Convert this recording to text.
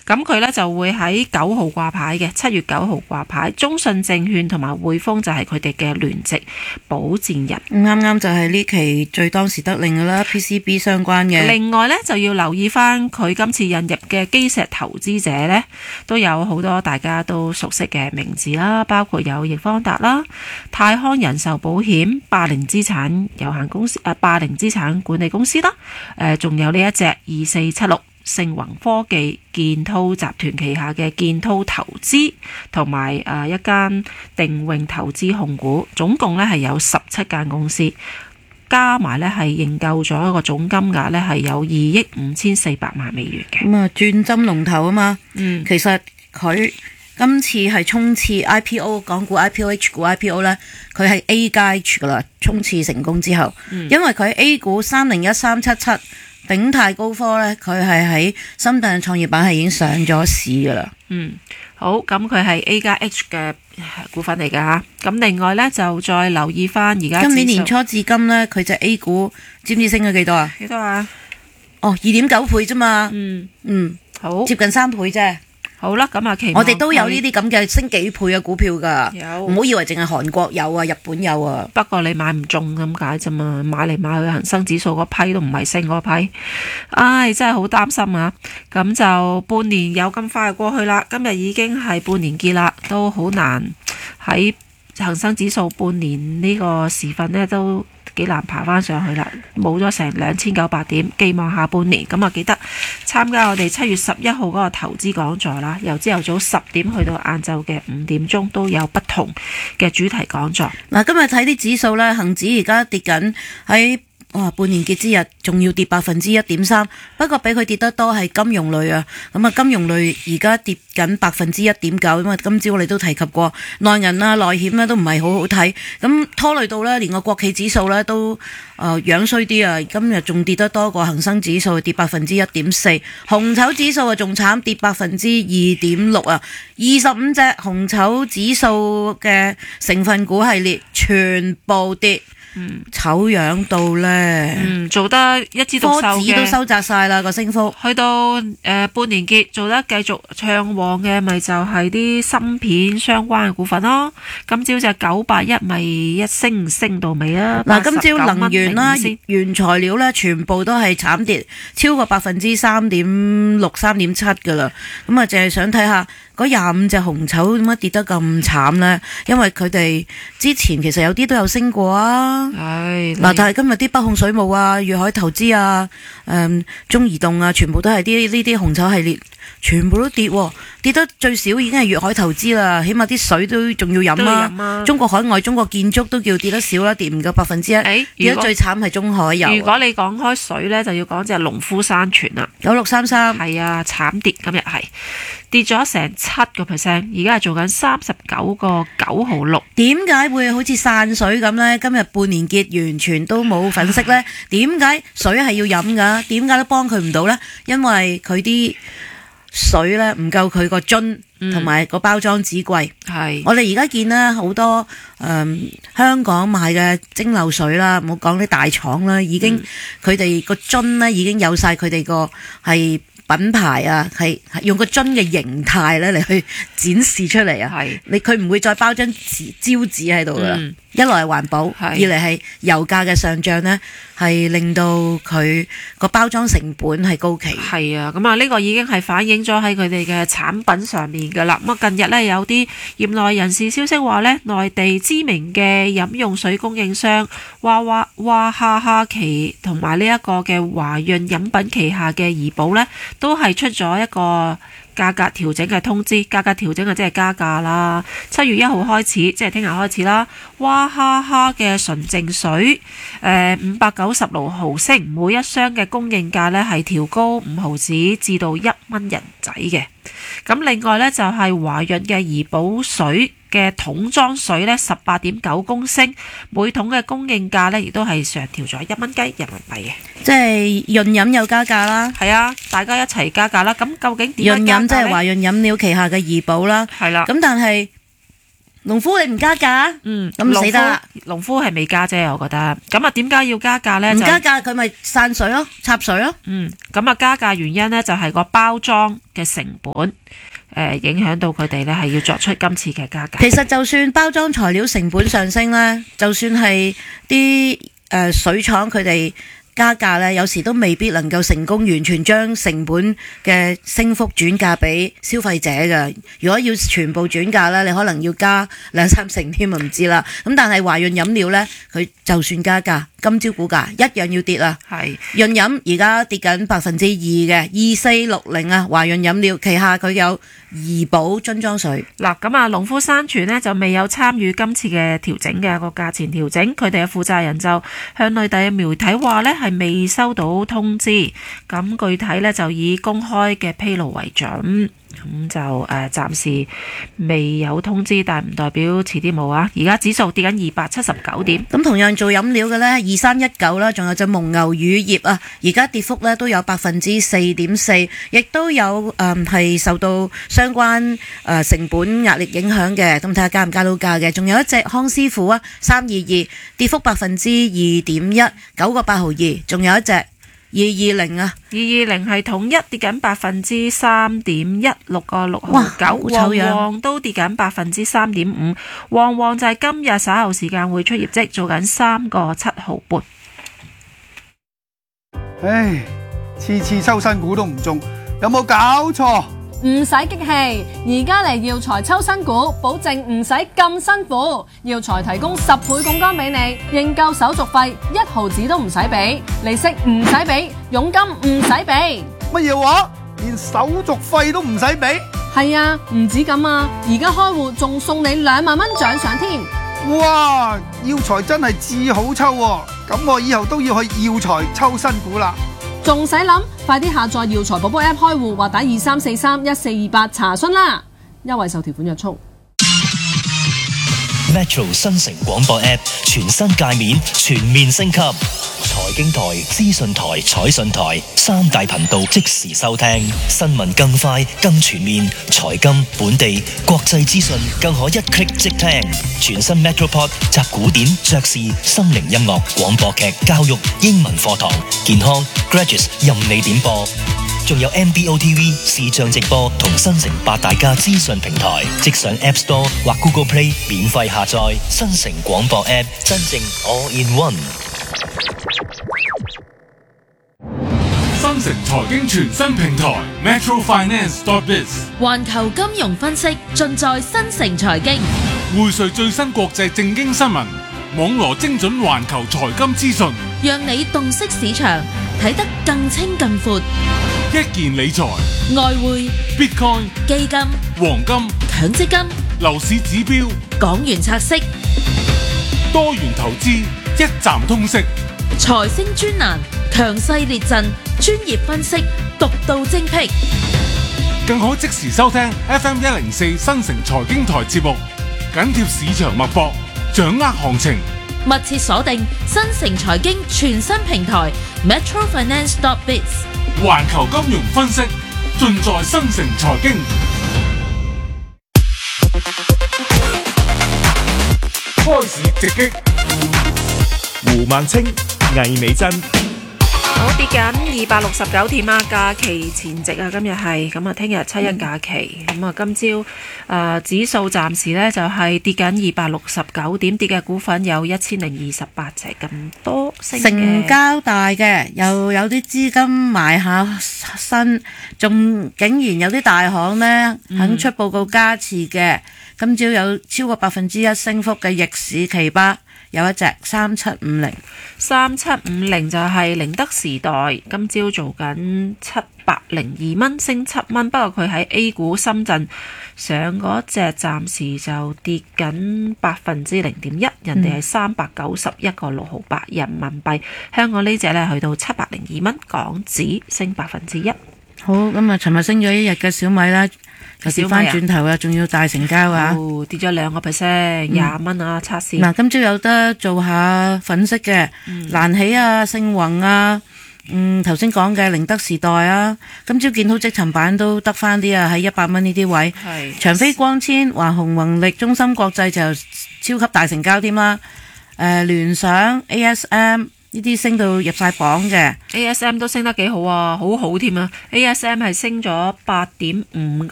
咁佢呢就會喺9號掛牌嘅，7月9號掛牌。中信證券同埋匯豐就係佢哋嘅聯席保薦人。 啱啱就係呢期最當時得令㗎啦 ，PCB 相關嘅。 另外呢，就要留意翻佢今次引入嘅基石投資者呢，都有好多大家都熟悉嘅名字啦，包括有易方達啦、泰康人壽保險、霸凌資產有限公司、霸凌資產管理公司啦，仲有呢一隻2476盛宏科技建滔集團旗下嘅建滔投資，同埋一間定永投資控股，總共呢係有17間公司。加埋咧係認購咗一個總金額咧係有2億5400萬美元嘅。 咁啊，轉針龍頭啊嘛。其實佢今次係衝刺 IPO 港股 IPO H 股 IPO 咧，佢係 A 階處噶啦，衝刺成功之後，因為佢 A 股301377鼎泰高科咧，佢係喺深圳創業板係已經上咗市噶啦。 好，咁佢係 A 加 H 嘅股份嚟㗎嚇。咁另外呢，就再留意翻而家今年年初至今呢，佢隻 A 股知唔知升咗幾多啊？ 幾多啊 ？2.9倍啫嘛。 好， 接近3倍啫。 好啦，咁啊，期望我哋都有呢啲咁嘅升幾倍嘅股票㗎。 有， 唔好以為淨係韓國有啊，日本有啊。 不過你買唔中咁解啫嘛，買嚟買去恒生指數嗰批都唔係升嗰批，真係好擔心啊！咁就半年有咁快就過去啦，今日已經係半年結啦，都好難喺恒生指數半年呢個時分呢都幾難爬翻上去啦，冇咗成2900點，寄望下半年。咁啊，記得參加我哋7月11號嗰個投資講座啦，由朝頭早10點去到晏晝嘅5點鐘都有不同嘅主題講座。 嗱，今日睇啲指數咧，恒指而家跌緊喺半年結之日仲要跌1.3%，不過比佢跌得多係金融類啊。咁啊，金融類而家跌緊1.9%，因為今朝我哋都提及過內銀啊、內險咧都唔係好好睇，咁拖累到咧連個國企指數咧都樣衰啲啊。今日仲跌得多過恒生指數，跌1.4%，紅籌指數啊仲慘，跌2.6%啊。25隻紅籌指數嘅成分股系列全部跌。醜樣到呢， 做得一枝獨秀嘅， 科指都收窄晒啦個升幅， 去到半年結做得繼續暢旺嘅，咪就係啲芯片相關嘅股份咯。今朝就981咪一升到尾啦。 嗱，今朝能源啦、原材料咧，全部都係慘跌，超過3.6%、3.7%噶啦。咁啊，淨係想睇下嗰25隻紅籌點解跌得咁慘呢？因為佢哋之前其實有啲都有升過啊。嗱，但係今日啲北控水務啊、粵海投資啊、中移動啊，全部都係呢啲紅籌系列，全部都跌，跌得最少已經係粵海投資啦，起碼啲水都仲要飲啊。中國海外、中國建築都叫跌得少啦，跌唔夠1%。跌得最慘係中海油。 如果你講開水呢，就要講隻農夫山泉啦 ，9633。 係啊，慘跌，今日係跌咗成7%，而家係做緊39.9毫6。 點解會好似散水咁呢？今日半年結完全都冇粉飾呢？點解水係要飲噶？點解都幫佢唔到呢？因為佢啲水呢唔夠佢個樽同埋個包裝紙貴。我哋而家見啦好多香港買嘅蒸餾水啦，唔好講啲大廠啦，已經佢哋個樽呢已經有晒佢哋個係品牌啊，係用個樽嘅形態咧嚟去展示出嚟啊。佢唔會再包張招紙喺度噶啦。一來係環保，二嚟係油價嘅上漲呢，係令到佢個包裝成本係高企。 係啊，咁啊呢個已經係反映咗喺佢哋嘅產品上面噶啦。咁啊近日呢，有啲業內人士消息話呢，內地知名嘅飲用水供應商娃哈哈奇同埋呢一個嘅華潤飲品旗下嘅怡寶呢，都係出咗一個價格調整嘅通知。價格調整即係加價啦。7月1號開始，即係聽日開始啦。娃哈哈嘅純淨水596毫升，每一箱嘅供應價呢係調高5毫子至到1蚊人仔嘅。咁另外呢，就係華潤嘅怡寶水嘅桶裝水呢18.9公升，每桶嘅供應價呢亦都係上調咗1蚊雞人民幣嘅。 即係潤飲又加價啦。 係啊，大家一齊加價啦。咁究竟點樣加價呢？ 潤飲即係華潤飲料旗下嘅怡寶啦。 係啦。 咁但係農夫你唔加價，咁死得啦。 農夫係未加啫，我覺得。咁啊，點解要加價呢？ 唔加價佢咪散水咯，插水咯。 咁啊，加價原因呢，就係個包裝嘅成本，影響到佢哋呢係要作出今次嘅加價。 其實就算包裝材料成本上升呢，就算係啲水廠佢哋加價呢，有時都未必能夠成功完全將成本嘅升幅轉嫁俾消費者嘅。如果要全部轉嫁呢，你可能要加2-3成添啊，唔知啦。咁但係華潤飲料呢，佢就算加價，今朝股價一樣要跌啦。係潤飲而家跌緊2%嘅2460啊，華潤飲料旗下佢有怡寶樽裝水。 嗱，咁啊，農夫山泉呢就未有參與今次嘅調整嘅個價錢調整，佢哋嘅負責人就向內地嘅媒體話呢係未收到通知，咁具體呢就以公開嘅披露為準。咁就暫時未有通知，但唔代表遲啲冇啊！而家指數跌緊279點。 咁同樣做飲料嘅呢，2319啦，仲有隻蒙牛乳業啊，而家跌幅呢都有4.4%，亦都有係受到相關成本壓力影響嘅。咁睇下加唔加到價嘅。仲有一隻康師傅啊，322跌幅2.1%，9個8毫2。仲有一隻220啊 ，220係統一跌緊3.1%，6個6毫9，旺旺都跌緊3.5%，旺旺就係今日稍後時間會出業績，做緊3個7毫半。 唉，次次抽新股都唔中，有冇搞錯？ 唔使激氣，而家嚟耀才抽新股，保證唔使咁辛苦。耀才提供10倍槓桿俾你，認購手續費1毫子都唔使俾，利息唔使俾，佣金唔使俾。 乜嘢話？連手續費都唔使俾？ 係啊，唔止咁啊，而家開戶仲送你2萬蚊獎賞添。 哇！耀才真係至好抽喎，咁我以後都要去耀才抽新股啦。 仲使諗？快啲下載耀才寶寶 App 開戶或打23431428查詢啦！優惠受條款約束。 Metro 新城廣播 App 全新界面全面升級，財經台、資訊台、彩訊台3大頻道即時收聽，新聞更快更全面，財金、本地、國際資訊更可一 click 即聽。全新 Metropod 集古典、爵士、心靈音樂、廣播劇、教育、英文課堂、健康、Graduates 任你點播。仲有 MBO TV 視像直播同新城8大家資訊平台，即上 App Store 或 Google Play 免費下載新城廣播 App， 真正 All in One。 新城財經全新平台 Metro Finance.biz， 環球金融分析盡在新城財經， 匯萃最新國際正經新聞，網羅精準環球財金資訊， 讓你洞悉市場，睇得更清更闊。 一件理財、 外匯、 Bitcoin、 基金、 黃金、 強積金、 樓市指標、 港元拆息、 多元投資，一站通識。 財星專欄，強勢列陣，專業分析，獨到精闢， 更可即時收聽 FM104新城財經台節目，緊貼市場脈搏，掌握行情。 密切鎖定新城財經全新平台 Metro Finance.biz， 環球金融分析盡在新城財經。開市直擊， 胡孟青、魏美珍。 好，跌緊269點啊！假期前夕啊，今日係咁啊，聽日7一假期咁啊，今朝指數暫時呢就係跌緊269點，跌嘅股份有1028隻咁多， 成交大嘅，又有啲資金埋下身，仲竟然有啲大行呢肯出報告加持嘅。今朝有超過1%升幅嘅逆市奇葩。有一隻3750 就係寧德時代，今朝做緊702蚊，升7蚊。不過佢喺 A 股深圳上嗰隻暫時就跌緊0.1%，人哋係391個6毫8人民幣。香港呢隻呢去到702蚊，港紙升1%。 好，咁啊，尋日升咗一日嘅小米啦。就跌翻轉頭啊，仲要大成交啊！ 跌咗2%， 20蚊啊，測試。 嗱，今朝有得做下粉飾嘅，蘭喜啊、盛宏啊、 頭先講嘅寧德時代啊，今朝見到積層板都得翻啲啊，喺100蚊呢啲位。 係長飛光纖、華虹宏力、中芯國際就超級大成交添啦。聯想、ASM 呢啲升到入晒榜嘅。 ASM 都升得幾好啊，好好添啊！ASM 係升咗8.5